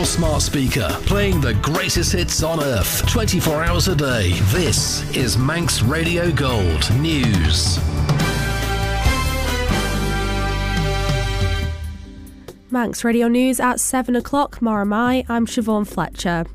your smart speaker, playing the greatest hits on earth, 24 hours a day. This is Manx Radio Gold News. Manx Radio News at 7 o'clock. Moramai, I'm Siobhan Fletcher.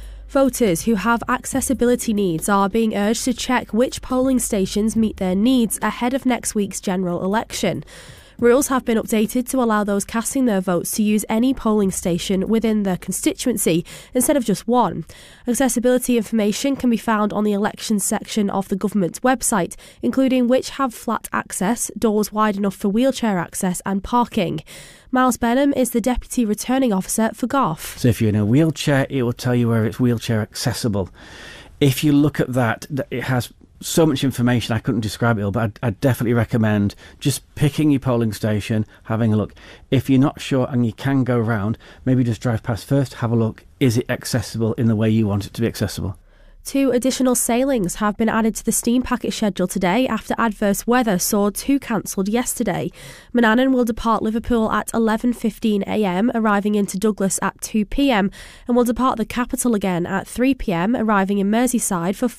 Voters who have accessibility needs are being urged to check which polling stations meet their needs ahead of next week's general election. Rules have been updated to allow those casting their votes to use any polling station within their constituency instead of just one. Accessibility information can be found on the elections section of the government's website, including which have flat access, doors wide enough for wheelchair access and parking. Miles Benham is the Deputy Returning Officer for Gough. So if you're in a wheelchair, it will tell you where it's wheelchair accessible. If you look at that, it has so much information I couldn't describe it all, but I'd definitely recommend just picking your polling station, having a look. If you're not sure and you can go round, maybe just drive past first, have a look. Is it accessible in the way you want it to be accessible? 2 additional sailings have been added to the steam packet schedule today after adverse weather saw 2 cancelled yesterday. Manannan will depart Liverpool at 11:15am, arriving into Douglas at 2pm, and will depart the capital again at 3pm, arriving in Merseyside for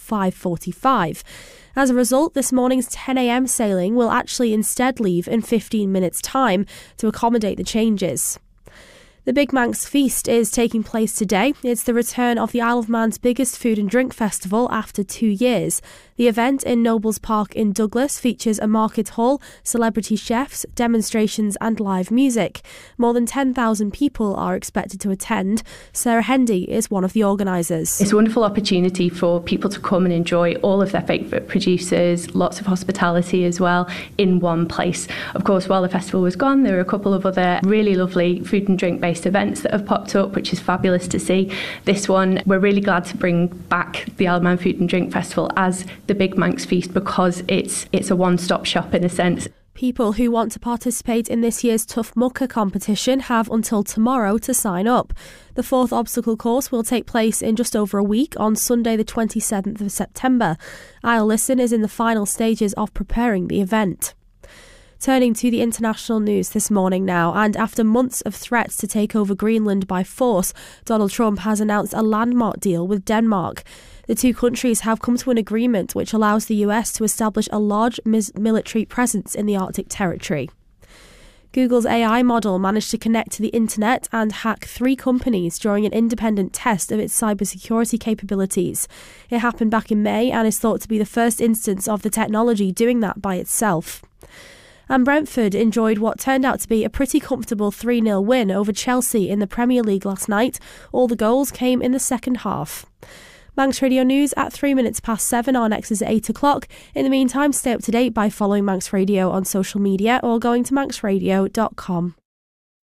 5:45. As a result, this morning's 10am sailing will actually instead leave in 15 minutes' time to accommodate the changes. The Big Manx Feast is taking place today. It's the return of the Isle of Man's biggest food and drink festival after 2 years. The event in Nobles Park in Douglas features a market hall, celebrity chefs, demonstrations and live music. More than 10,000 people are expected to attend. Sarah Hendy is one of the organisers. It's a wonderful opportunity for people to come and enjoy all of their favourite producers, lots of hospitality as well, in one place. Of course, while the festival was gone, there were a couple of other really lovely food and drink based events that have popped up, which is fabulous to see. This one, we're really glad to bring back the Isle of Man Food and Drink Festival as the Big Manx Feast because it's a one-stop shop in a sense. People who want to participate in this year's Tough Mucker competition have until tomorrow to sign up. The 4th obstacle course will take place in just over a week on Sunday the 27th of September. Isle Listen is in the final stages of preparing the event. Turning to the international news this morning now, and after months of threats to take over Greenland by force, Donald Trump has announced a landmark deal with Denmark. The 2 countries have come to an agreement which allows the US to establish a large military presence in the Arctic territory. Google's AI model managed to connect to the internet and hack 3 companies during an independent test of its cybersecurity capabilities. It happened back in May and is thought to be the first instance of the technology doing that by itself. And Brentford enjoyed what turned out to be a pretty comfortable 3-0 win over Chelsea in the Premier League last night. All the goals came in the second half. Manx Radio News at 3 minutes past 7. Our next is at 8 o'clock. In the meantime, stay up to date by following Manx Radio on social media or going to manxradio.com.